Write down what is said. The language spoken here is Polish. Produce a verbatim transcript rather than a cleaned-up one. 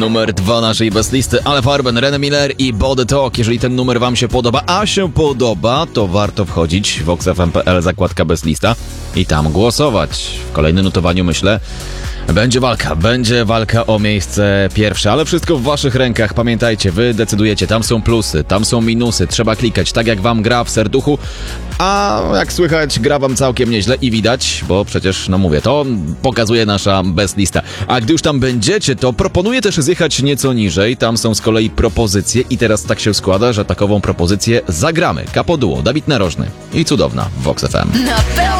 Numer dwa naszej bestlisty: Ale Farben, René Miller i Body Talk. Jeżeli ten numer wam się podoba, a się podoba, to warto wchodzić w vox f m kropka p l, zakładka bestlista i tam głosować. W kolejnym notowaniu, myślę, będzie walka, będzie walka o miejsce pierwsze, ale wszystko w waszych rękach. Pamiętajcie, wy decydujecie, tam są plusy, tam są minusy, trzeba klikać tak jak wam gra w serduchu, a jak słychać, gra wam całkiem nieźle i widać, bo przecież, no mówię, to pokazuje nasza bestlista. A gdy już tam będziecie, to proponuję też zjechać nieco niżej, tam są z kolei propozycje i teraz tak się składa, że takową propozycję zagramy. Capo Duo, Dawid Narożny i Cudowna w vox f m. Na pełno